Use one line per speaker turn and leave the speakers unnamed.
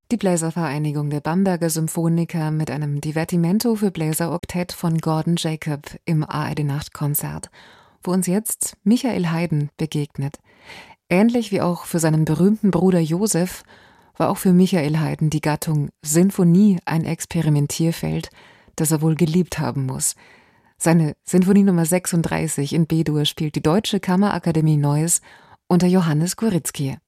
Die Bläservereinigung der Bamberger Symphoniker mit einem Divertimento für Bläseroktett von Gordon Jacob im ARD-Nachtkonzert, wo uns jetzt Michael Haydn begegnet. Ähnlich wie auch für seinen berühmten Bruder Joseph war auch für Michael Haydn die Gattung Sinfonie ein Experimentierfeld, das er wohl geliebt haben muss. Seine Sinfonie Nummer 36 in B-Dur spielt die Deutsche Kammerakademie Neuss unter Johannes Korizky.